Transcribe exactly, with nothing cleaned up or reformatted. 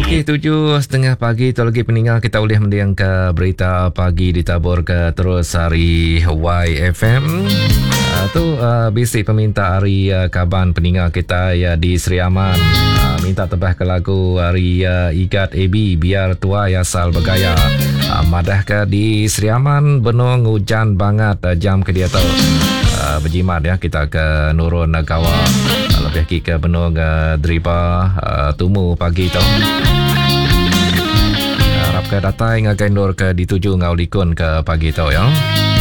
Okey, tujuh setengah pagi tu lagi peninggal kita boleh mendiang ke berita pagi ditabur ke terus hari Y F M. Uh, tu uh, bisik peminta hari uh, kaban peninggal kita ya di Seri Aman. Uh, minta tebah ke lagu hari uh, Igat A B biar tua asal bergaya. Uh, madah ke di Seri Aman benung hujan banget uh, jam ke dia tu. Uh, berjimat ya kita ke Nurun Gawa. Uh, lebih ki ke benung uh, Driba uh, Tumu pagi tu. Harap ke datang ngagai nur ke dituju ngau likun ke pagi tu ya.